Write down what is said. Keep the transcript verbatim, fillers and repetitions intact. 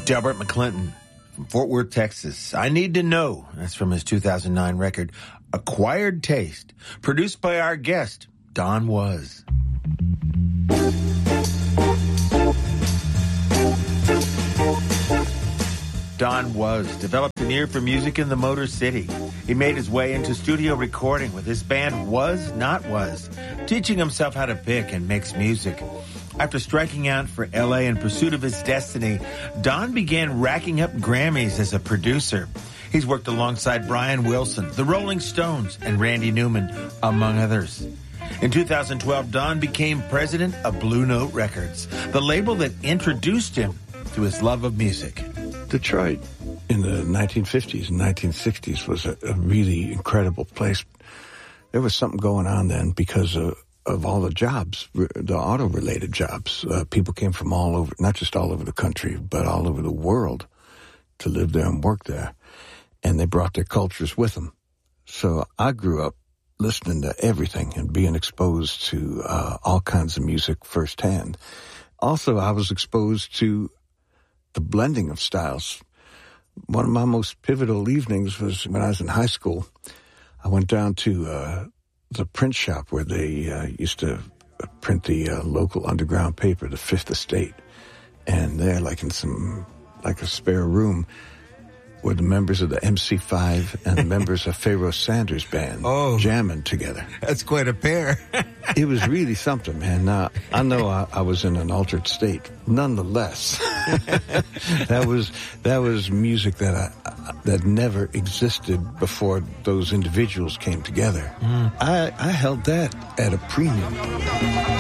Delbert McClinton from Fort Worth, Texas. I Need to Know. That's from his two thousand nine record, Acquired Taste, produced by our guest, Don Was. Don Was developed an ear for music in the Motor City. He made his way into studio recording with his band Was Not Was, teaching himself how to pick and mix music. After striking out for L A in pursuit of his destiny, Don began racking up Grammys as a producer. He's worked alongside Brian Wilson, the Rolling Stones, and Randy Newman, among others. In two thousand twelve, Don became president of Blue Note Records, the label that introduced him to his love of music. Detroit in the nineteen fifties and nineteen sixties was a, a really incredible place. There was something going on then because of, of all the jobs, the auto-related jobs. Uh, people came from all over, not just all over the country, but all over the world to live there and work there. And they brought their cultures with them. So I grew up listening to everything and being exposed to uh, all kinds of music firsthand. Also, I was exposed to the blending of styles. One of my most pivotal evenings was when I was in high school. I went down to uh, the print shop where they uh, used to print the uh, local underground paper, the Fifth Estate. And there, like in some, like a spare room, were the members of the M C five and the members of Pharoah Sanders Band oh, jamming together. That's quite a pair. It was really something, man. Now, I know I, I was in an altered state. Nonetheless, that was that was music that I, that never existed before those individuals came together. Mm. I, I held that at a premium.